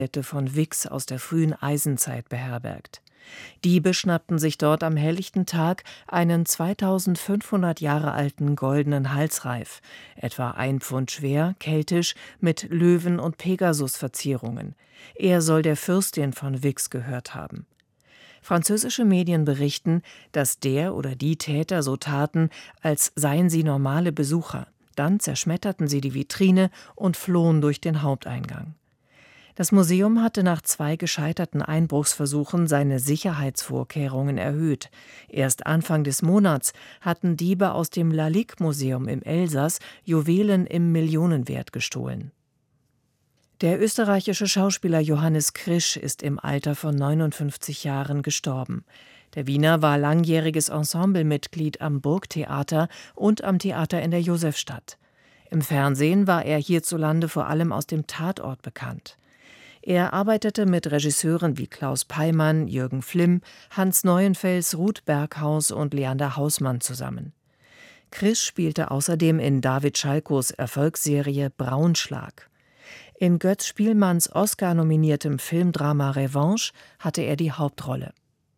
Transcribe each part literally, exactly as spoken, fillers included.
von Vix aus der frühen Eisenzeit beherbergt. Diebe schnappten sich dort am helllichten Tag einen zweitausendfünfhundert Jahre alten goldenen Halsreif, etwa ein Pfund schwer, keltisch, mit Löwen- und Pegasus-Verzierungen. Er soll der Fürstin von Vix gehört haben. Französische Medien berichten, dass der oder die Täter so taten, als seien sie normale Besucher. Dann zerschmetterten sie die Vitrine und flohen durch den Haupteingang. Das Museum hatte nach zwei gescheiterten Einbruchsversuchen seine Sicherheitsvorkehrungen erhöht. Erst Anfang des Monats hatten Diebe aus dem Lalique-Museum im Elsass Juwelen im Millionenwert gestohlen. Der österreichische Schauspieler Johannes Krisch ist im Alter von neunundfünfzig Jahren gestorben. Der Wiener war langjähriges Ensemblemitglied am Burgtheater und am Theater in der Josefstadt. Im Fernsehen war er hierzulande vor allem aus dem Tatort bekannt. Er arbeitete mit Regisseuren wie Klaus Peimann, Jürgen Flimm, Hans Neuenfels, Ruth Berghaus und Leander Hausmann zusammen. Krisch spielte außerdem in David Schalkos Erfolgsserie Braunschlag. In Götz Spielmanns Oscar-nominiertem Filmdrama Revanche hatte er die Hauptrolle.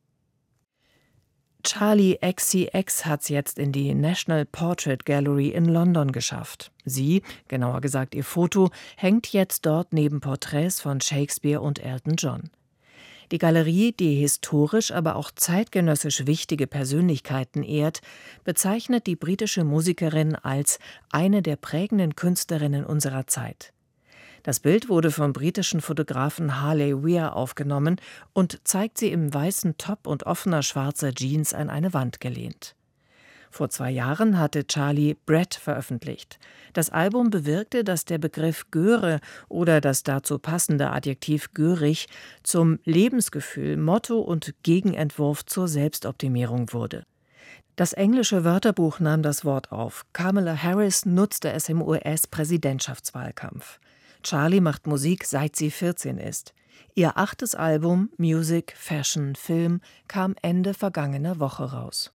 Charli X C X hat's jetzt in die National Portrait Gallery in London geschafft. Sie, genauer gesagt ihr Foto, hängt jetzt dort neben Porträts von Shakespeare und Elton John. Die Galerie, die historisch, aber auch zeitgenössisch wichtige Persönlichkeiten ehrt, bezeichnet die britische Musikerin als eine der prägenden Künstlerinnen unserer Zeit. Das Bild wurde vom britischen Fotografen Harley Weir aufgenommen und zeigt sie im weißen Top und offener schwarzer Jeans an eine Wand gelehnt. Vor zwei Jahren hatte Charli Bread veröffentlicht. Das Album bewirkte, dass der Begriff Göre oder das dazu passende Adjektiv görig zum Lebensgefühl, Motto und Gegenentwurf zur Selbstoptimierung wurde. Das englische Wörterbuch nahm das Wort auf. Kamala Harris nutzte es im U S-Präsidentschaftswahlkampf. Charli macht Musik, seit sie vierzehn ist. Ihr achtes Album Music, Fashion, Film kam Ende vergangener Woche raus.